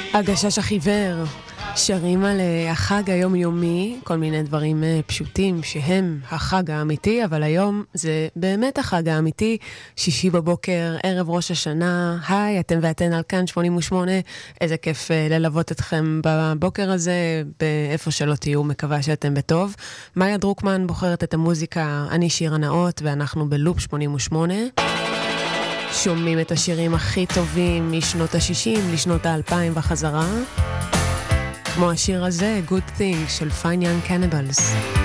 הגשש החיוור, שרים על החג היומיומי, כל מיני דברים פשוטים שהם החג האמיתי, אבל היום זה באמת החג האמיתי, שישי בבוקר, ערב ראש השנה, היי, אתם ואתן על כאן 88, איזה כיף ללוות אתכם בבוקר הזה, באיפה שלא תהיו, מקווה שאתם בטוב. מאיה דרוקמן בוחרת את המוזיקה, אני שירה נאות, ואנחנו בלופ 88. שומעים את השירים הכי טובים משנות ה-60 לשנות ה-2000 וחזרה. כמו השיר הזה, Good Thing של Fine Young Cannibals.